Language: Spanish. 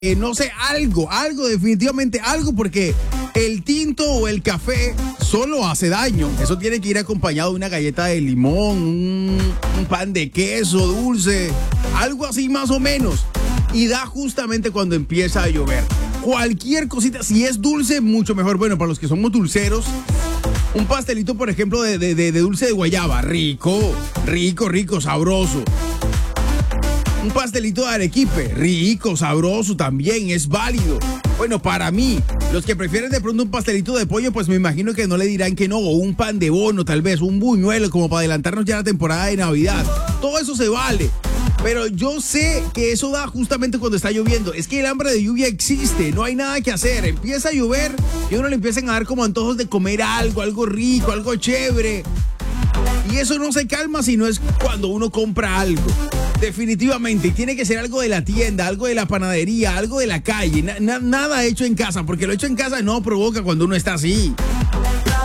no sé, algo, definitivamente algo, porque el tinto o el café solo hace daño. Eso tiene que ir acompañado de una galleta de limón, un pan de queso dulce, algo así más o menos. Y da justamente cuando empieza a llover. Cualquier cosita, si es dulce, mucho mejor. Bueno, para los que somos dulceros, un pastelito, por ejemplo, de dulce de guayaba, rico, sabroso. Un pastelito de arequipe, rico, sabroso también, es válido. Bueno, para mí, los que prefieren de pronto un pastelito de pollo, pues me imagino que no le dirán que no, o un pan de bono, tal vez, un buñuelo, como para adelantarnos ya la temporada de Navidad. Todo eso se vale. Pero yo sé que eso da justamente cuando está lloviendo. Es que el hambre de lluvia existe, no hay nada que hacer. Empieza a llover y a uno le empiezan a dar como antojos de comer algo rico, algo chévere. Y eso no se calma si no es cuando uno compra algo. Definitivamente, tiene que ser algo de la tienda, algo de la panadería, algo de la calle, nada hecho en casa, porque lo hecho en casa no provoca cuando uno está así.